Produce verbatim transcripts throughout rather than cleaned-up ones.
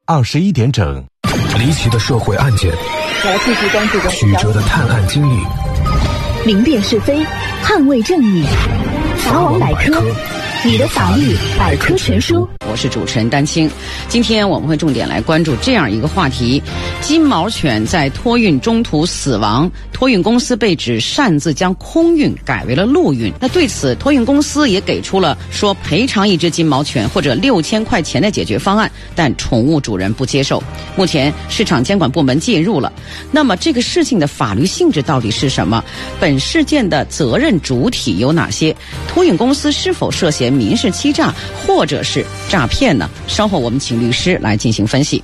二十一点整，离奇的社会案件， 我要继续关注曲折的探案经历， 明辨是非，捍卫正义。法网百科，你的法律百科全书。 我是主持人丹青，今天我们会重点来关注这样一个话题：金毛犬在托运中途死亡，托运公司被指擅自将空运改为了陆运。那对此，托运公司也给出了说赔偿一只金毛犬或者六千块钱的解决方案，但宠物主人不接受。目前市场监管部门介入了，那么这个事情的法律性质到底是什么？本事件的责任主体有哪些？托运公司是否涉嫌民事欺诈或者是诈骗呢？稍后我们请律师来进行分析。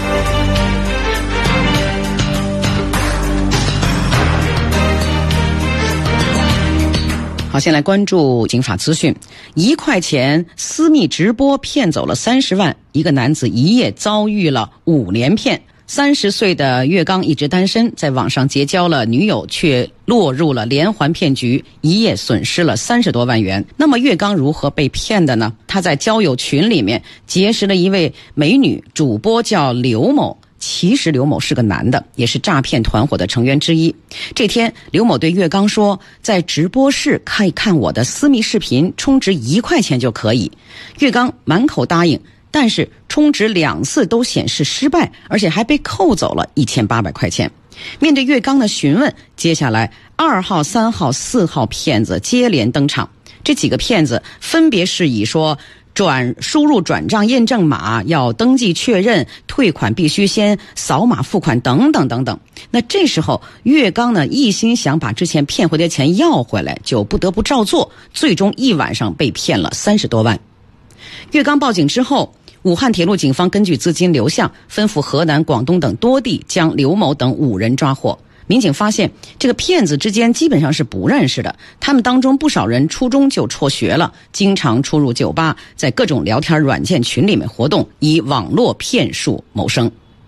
好，先来关注警法资讯。一块钱私密直播骗走了三十万，一个男子一夜遭遇了五连骗。三十岁的岳刚一直单身，在网上结交了女友，却落入了连环骗局，一夜损失了三十多万元。那么岳刚如何被骗的呢？他在交友群里面结识了一位美女主播，叫刘某。其实刘某是个男的，也是诈骗团伙的成员之一。这天，刘某对岳刚说，在直播室可以看我的私密视频，充值一块钱就可以。岳刚满口答应，但是充值两次都显示失败，而且还被扣走了一千八百块钱。面对岳刚的询问，接下来二号、三号、四号骗子接连登场。这几个骗子分别是以说转输入转账验证码，要登记确认，退款必须先扫码付款等等等等。那这时候岳刚呢一心想把之前骗回的钱要回来，就不得不照做，最终一晚上被骗了三十多万。岳刚报警之后，武汉铁路警方根据资金流向，吩咐河南、广东等多地将刘某等五人抓获。民警发现，这个骗子之间基本上是不认识的，他们当中不少人初中就辍学了，经常出入酒吧，在各种聊天软件群里面活动，以网络骗术谋生。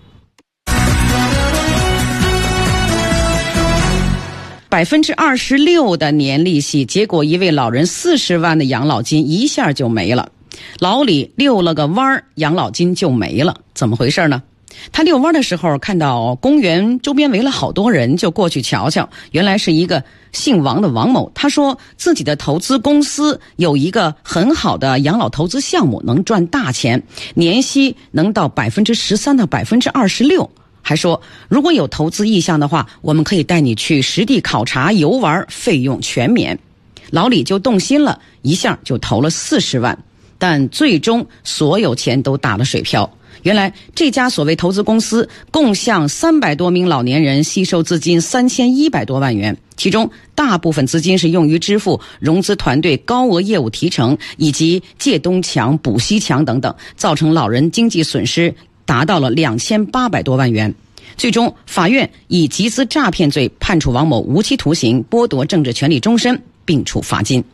百分之二十六的年利息，结果一位老人四十万的养老金一下就没了。老李遛了个弯儿，养老金就没了，怎么回事呢？他遛弯的时候看到公园周边围了好多人，就过去瞧瞧，原来是一个姓王的王某。他说自己的投资公司有一个很好的养老投资项目，能赚大钱，年息能到百分之十三到百分之二十六。还说如果有投资意向的话，我们可以带你去实地考察游玩，费用全免。老李就动心了，一下就投了四十万，但最终所有钱都打了水漂。原来这家所谓投资公司共向三百多名老年人吸收资金三千一百多万元，其中大部分资金是用于支付融资团队高额业务提成以及借东墙补西墙等等，造成老人经济损失达到了两千八百多万元。最终法院以集资诈骗罪判处王某无期徒刑，剥夺政治权利终身，并处罚金。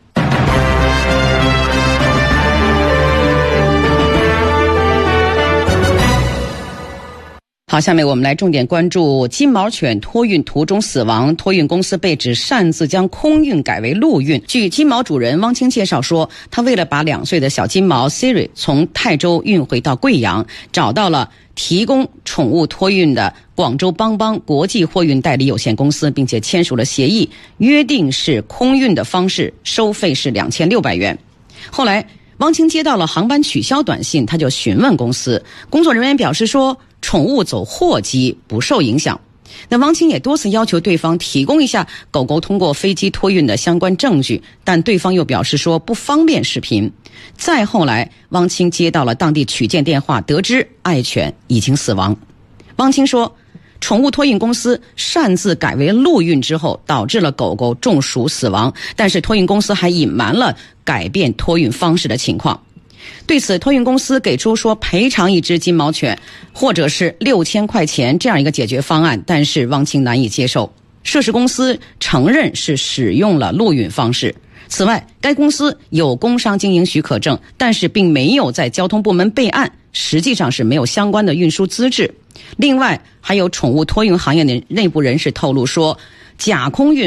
好，下面我们来重点关注金毛犬托运途中死亡，托运公司被指擅自将空运改为陆运。据金毛主人汪清介绍说，他为了把两岁的小金毛 Siri 从泰州运回到贵阳，找到了提供宠物托运的广州邦邦国际货运代理有限公司，并且签署了协议，约定是空运的方式，收费是两千六百元。后来汪清接到了航班取消短信，他就询问公司，工作人员表示说宠物走货机不受影响。那汪清也多次要求对方提供一下狗狗通过飞机托运的相关证据，但对方又表示说不方便视频。再后来汪清接到了当地取件电话，得知爱犬已经死亡。汪清说宠物托运公司擅自改为陆运之后，导致了狗狗中暑死亡，但是托运公司还隐瞒了改变托运方式的情况。对此，托运公司给出说赔偿一只金毛犬或者是六千块钱这样一个解决方案，但是汪清难以接受。涉事公司承认是使用了陆运方式。此外，该公司有工商经营许可证，但是并没有在交通部门备案，实际上是没有相关的运输资质。另外，还有宠物托运行业的内部人士透露说，假空运